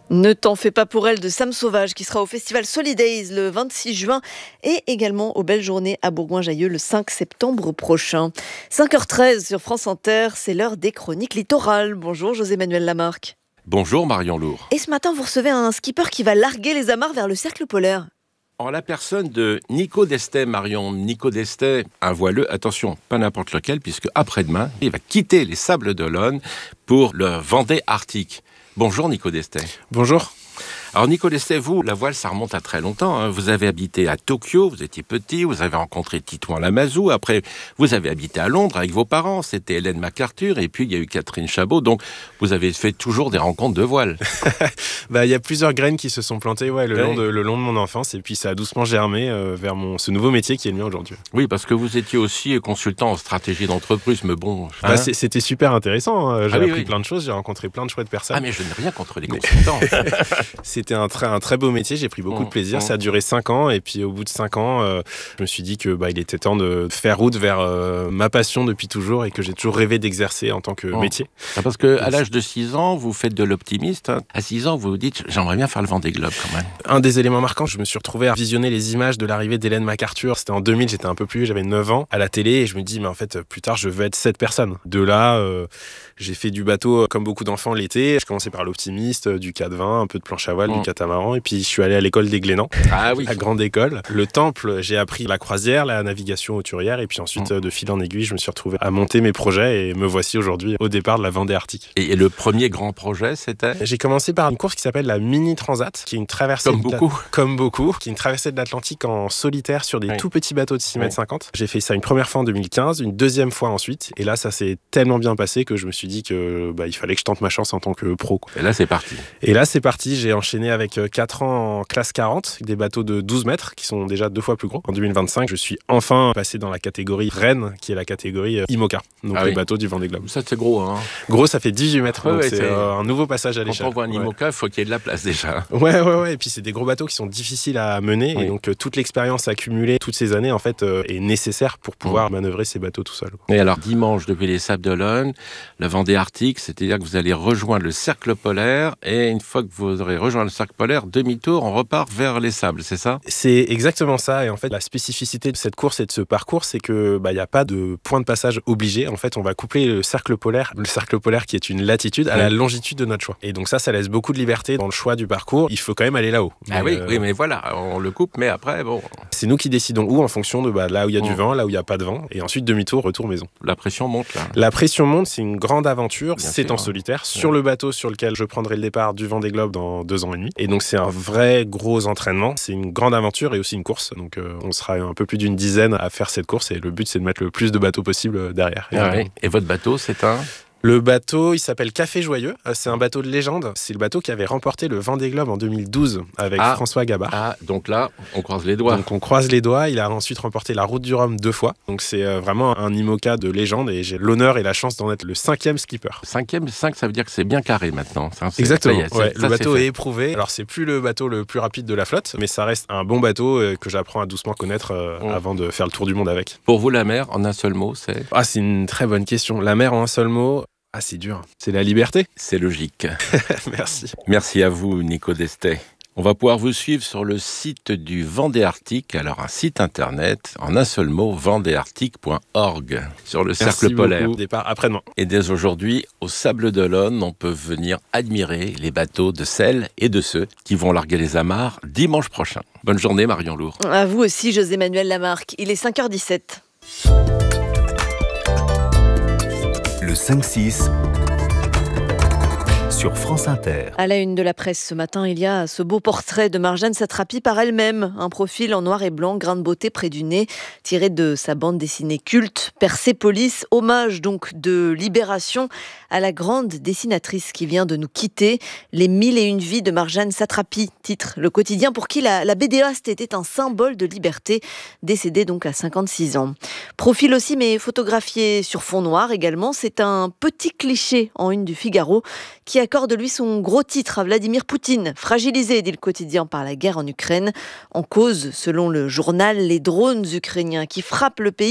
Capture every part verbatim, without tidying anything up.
Ne t'en fais pas pour elle de Sam Sauvage qui sera au festival Solidays le vingt-six juin et également aux Belles Journées à Bourgoin-Jallieu le cinq septembre prochain. cinq heures treize sur France Inter, c'est l'heure des chroniques littorales. Bonjour José-Manuel Lamarque. Bonjour Marion Lourd. Et ce matin, vous recevez un skipper qui va larguer les amarres vers le cercle polaire. En la personne de Nico Destet, Marion. Nico Destet, un voileux, attention, pas n'importe lequel, puisque après-demain, il va quitter les Sables d'Olonne pour le Vendée Arctique. Bonjour Nico Destet. Bonjour. Alors Nico Destet, vous, la voile, ça remonte à très longtemps. Hein. Vous avez habité à Tokyo, vous étiez petit, vous avez rencontré Titouan Lamazou. Après, vous avez habité à Londres avec vos parents, c'était Hélène MacArthur, et puis il y a eu Catherine Chabot. Donc, vous avez fait toujours des rencontres de voile. bah, il y a plusieurs graines qui se sont plantées ouais, le, oui. long de, le long de mon enfance, et puis ça a doucement germé euh, vers mon, ce nouveau métier qui est le mien aujourd'hui. Oui, parce que vous étiez aussi consultant en stratégie d'entreprise, mais bon... Bah, hein. C'était super intéressant, hein. j'ai ah, oui, appris oui. plein de choses, j'ai rencontré plein de chouettes personnes. Ah, mais je n'ai rien contre les consultants. C'était un très, un très beau métier, j'ai pris beaucoup mmh, de plaisir. Mmh. Ça a duré cinq ans, et puis au bout de cinq ans, euh, je me suis dit que bah, il était temps de faire route vers euh, ma passion depuis toujours et que j'ai toujours rêvé d'exercer en tant que mmh. métier. Ah, parce qu'à l'âge de six ans, vous faites de l'optimiste. Hein. À six ans, vous vous dites, j'aimerais bien faire le Vendée Globe quand même. Un des éléments marquants, je me suis retrouvé à visionner les images de l'arrivée d'Hélène MacArthur. C'était en deux mille, j'étais un peu plus vieux, j'avais neuf ans, à la télé, et je me dis, mais en fait, plus tard, je veux être cette personne. De là, euh, j'ai fait du bateau comme beaucoup d'enfants l'été. Je commençais par l'optimiste, du quatre vingt, un peu de planche à voile, mmh. du catamaran, et puis je suis allé à l'école des Glénans, ah, oui. la grande école. Le Temple, j'ai appris la croisière, la navigation hauturière, et puis ensuite, mmh. de fil en aiguille, je me suis retrouvé à monter mes projets, et me voici aujourd'hui au départ de la Vendée Arctique. Et, et le premier grand projet, c'était ? J'ai commencé par une course qui s'appelle la Mini Transat, qui est une traversée comme beaucoup, la... comme beaucoup, qui est une traversée de l'Atlantique en solitaire sur des oui. tout petits bateaux de six mètres cinquante. J'ai fait ça une première fois en deux mille quinze, une deuxième fois ensuite, et là, ça s'est tellement bien passé que je me suis dit que bah, il fallait que je tente ma chance en tant que pro. Et là, c'est parti. Et là, c'est parti. J'ai enchaîné avec quatre ans en classe quarante, des bateaux de douze mètres qui sont déjà deux fois plus gros. En deux mille vingt-cinq, je suis enfin passé dans la catégorie Rennes, qui est la catégorie IMOCA, donc ah les oui. bateaux du Vendée Globe. Ça, c'est gros, hein. Gros, ça fait dix-huit mètres, ouais, donc ouais, c'est, c'est euh, un nouveau passage à l'échelle. Quand on voit un IMOCA, il ouais. faut qu'il y ait de la place déjà. Ouais, ouais, ouais. Et puis, c'est des gros bateaux qui sont difficiles à mener, oui. et donc euh, toute l'expérience accumulée toutes ces années, en fait, euh, est nécessaire pour pouvoir mmh. manœuvrer ces bateaux tout seul. Et alors, dimanche, depuis les Sables d'Olonne, la Vendée Arctique, c'est-à-dire que vous allez rejoindre le cercle polaire, et une fois que vous aurez rejoint le cercle polaire, demi-tour, on repart vers les sables, c'est ça ? C'est exactement ça, et en fait la spécificité de cette course et de ce parcours, c'est que bah, y a pas de point de passage obligé. En fait, on va coupler le cercle polaire, le cercle polaire qui est une latitude, à oui. la longitude de notre choix. Et donc ça, ça laisse beaucoup de liberté dans le choix du parcours. Il faut quand même aller là-haut. Ah mais oui, euh... oui, mais voilà, on le coupe, mais après, bon... C'est nous qui décidons où en fonction de bah, là où il y a mmh. du vent, là où il n'y a pas de vent, et ensuite demi-tour, retour maison. La pression monte là. La pression monte, c'est une grande aventure, bien c'est sûr, en solitaire, ouais. sur le bateau sur lequel je prendrai le départ du Vendée Globe dans deux ans et demi. Et donc c'est un vrai gros entraînement, c'est une grande aventure et aussi une course. Donc euh, on sera un peu plus d'une dizaine à faire cette course, et le but c'est de mettre le plus de bateaux possible derrière. Ah et, oui. et votre bateau, c'est un... Le bateau, il s'appelle Café Joyeux. C'est un bateau de légende. C'est le bateau qui avait remporté le Vendée Globe en deux mille douze avec ah, François Gabard. Ah, donc là, on croise les doigts. Donc on croise les doigts. Il a ensuite remporté la Route du Rhum deux fois. Donc c'est vraiment un IMOCA de légende, et j'ai l'honneur et la chance d'en être le cinquième skipper. Cinquième, cinq, ça veut dire que c'est bien carré maintenant. Ça, Exactement. Ça, ouais, ça, le bateau est, est éprouvé. Alors c'est plus le bateau le plus rapide de la flotte, mais ça reste un bon bateau que j'apprends à doucement connaître euh, mmh. avant de faire le tour du monde avec. Pour vous, la mer, en un seul mot, c'est... Ah, c'est une très bonne question. La mer en un seul mot... Ah, c'est dur. C'est la liberté. C'est logique. Merci. Merci à vous, Nico Destet. On va pouvoir vous suivre sur le site du Vendée Arctique. Alors, un site internet, en un seul mot, vendée arctique point org, sur le cercle Merci polaire. Beaucoup. Départ après-demain. Et dès aujourd'hui, au Sables d'Olonne, on peut venir admirer les bateaux de celles et de ceux qui vont larguer les amarres dimanche prochain. Bonne journée, Marion Lourd. À vous aussi, José-Manuel Lamarque. Il est cinq heures dix-sept. Le cinq six sur France Inter. À la une de la presse ce matin, il y a ce beau portrait de Marjane Satrapi par elle-même. Un profil en noir et blanc, grain de beauté près du nez, tiré de sa bande dessinée culte, Persépolis, hommage donc de Libération à la grande dessinatrice qui vient de nous quitter. Les mille et une vies de Marjane Satrapi, titre le quotidien pour qui la, la bédéaste était un symbole de liberté, décédée donc à cinquante-six ans. Profil aussi, mais photographié sur fond noir également. C'est un petit cliché en une du Figaro qui accorde lui son gros titre à Vladimir Poutine, fragilisé, dit le quotidien, par la guerre en Ukraine. En cause, selon le journal, les drones ukrainiens qui frappent le pays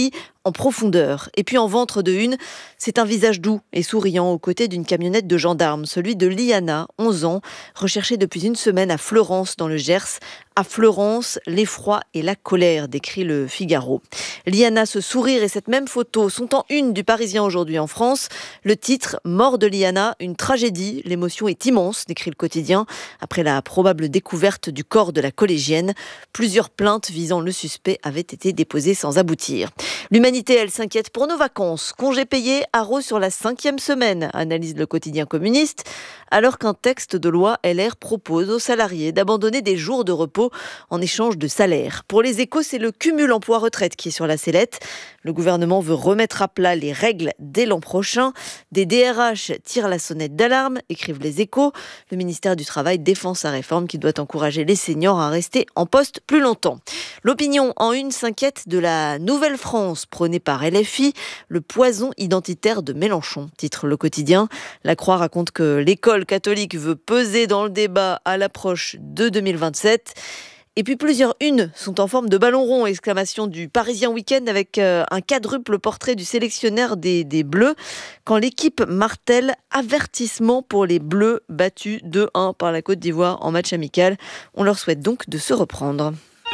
en profondeur. Et puis en ventre de une, c'est un visage doux et souriant aux côtés d'une camionnette de gendarmes, celui de Liana, onze ans, recherchée depuis une semaine à Fleurance dans le Gers. À Fleurance, l'effroi et la colère, décrit le Figaro. Liana, ce sourire et cette même photo sont en une du Parisien aujourd'hui en France. Le titre « Mort de Liana, une tragédie ». L'émotion est immense, décrit le quotidien, après la probable découverte du corps de la collégienne. Plusieurs plaintes visant le suspect avaient été déposées sans aboutir. L'humanité, elle, s'inquiète pour nos vacances. Congés payés, haro sur la cinquième semaine, analyse le quotidien communiste, alors qu'un texte de loi L R propose aux salariés d'abandonner des jours de repos en échange de salaire. Pour les Échos, c'est le cumul emploi-retraite qui est sur la sellette. Le gouvernement veut remettre à plat les règles dès l'an prochain. Des D R H tirent la sonnette d'alarme, écrivent les Échos. Le ministère du Travail défend sa réforme qui doit encourager les seniors à rester en poste plus longtemps. L'opinion en une s'inquiète de la nouvelle France prônée par L F I, le poison identitaire de Mélenchon, titre le quotidien. La Croix raconte que l'école catholique veut peser dans le débat à l'approche de deux mille vingt-sept. Et puis plusieurs unes sont en forme de ballon rond, exclamation du Parisien Week-end avec euh, un quadruple portrait du sélectionneur des, des Bleus. Quand l'équipe martèle avertissement pour les Bleus battus deux un par la Côte d'Ivoire en match amical. On leur souhaite donc de se reprendre.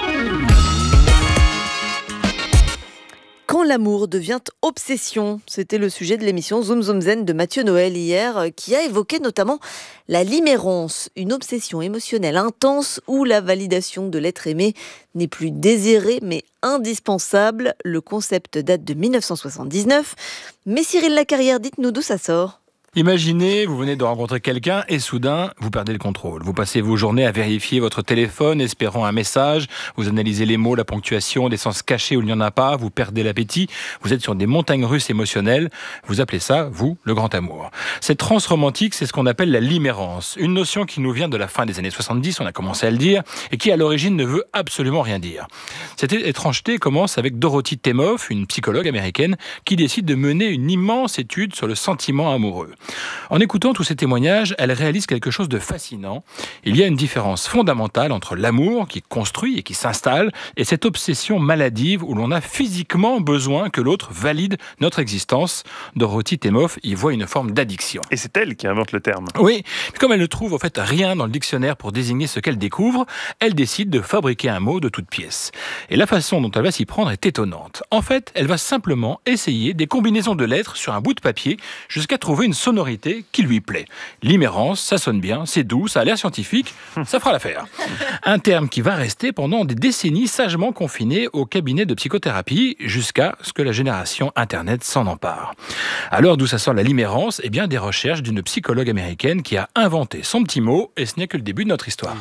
Quand l'amour devient obsession, c'était le sujet de l'émission Zoom Zoom Zen de Mathieu Noël hier, qui a évoqué notamment la limérance, une obsession émotionnelle intense où la validation de l'être aimé n'est plus désirée mais indispensable. Le concept date de dix-neuf cent soixante-dix-neuf. Mais Cyril Lacarrière, dites-nous d'où ça sort. Imaginez, vous venez de rencontrer quelqu'un et soudain, vous perdez le contrôle. Vous passez vos journées à vérifier votre téléphone, espérant un message. Vous analysez les mots, la ponctuation, des sens cachés où il n'y en a pas. Vous perdez l'appétit. Vous êtes sur des montagnes russes émotionnelles. Vous appelez ça, vous, le grand amour. Cette transe romantique, c'est ce qu'on appelle la limérance. Une notion qui nous vient de la fin des années soixante-dix, on a commencé à le dire, et qui à l'origine ne veut absolument rien dire. Cette étrangeté commence avec Dorothy Temoff, une psychologue américaine, qui décide de mener une immense étude sur le sentiment amoureux. En écoutant tous ces témoignages, elle réalise quelque chose de fascinant. Il y a une différence fondamentale entre l'amour qui construit et qui s'installe et cette obsession maladive où l'on a physiquement besoin que l'autre valide notre existence. Dorothy Temoff y voit une forme d'addiction. Et c'est elle qui invente le terme. Oui, comme elle ne trouve en fait rien dans le dictionnaire pour désigner ce qu'elle découvre, elle décide de fabriquer un mot de toute pièce. Et la façon dont elle va s'y prendre est étonnante. En fait, elle va simplement essayer des combinaisons de lettres sur un bout de papier jusqu'à trouver une sonorité qui lui plaît. Limérance, ça sonne bien, c'est doux, ça a l'air scientifique, ça fera l'affaire. Un terme qui va rester pendant des décennies sagement confiné au cabinet de psychothérapie jusqu'à ce que la génération Internet s'en empare. Alors d'où ça sort la limérance ? Eh bien des recherches d'une psychologue américaine qui a inventé son petit mot et ce n'est que le début de notre histoire.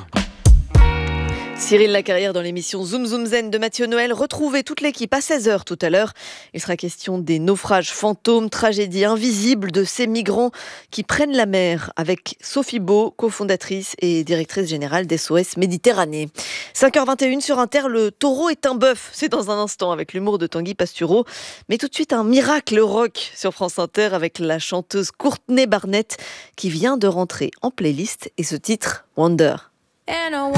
Cyril Lacarrière dans l'émission Zoom Zoom Zen de Mathieu Noël. Retrouvez toute l'équipe à seize heures tout à l'heure. Il sera question des naufrages fantômes, tragédies invisibles de ces migrants qui prennent la mer avec Sophie Beau, cofondatrice et directrice générale d'S O S Méditerranée. cinq heures vingt et une sur Inter, le taureau est un bœuf. C'est dans un instant avec l'humour de Tanguy Pastureau. Mais tout de suite un miracle rock sur France Inter avec la chanteuse Courtney Barnett qui vient de rentrer en playlist et ce titre Wonder. And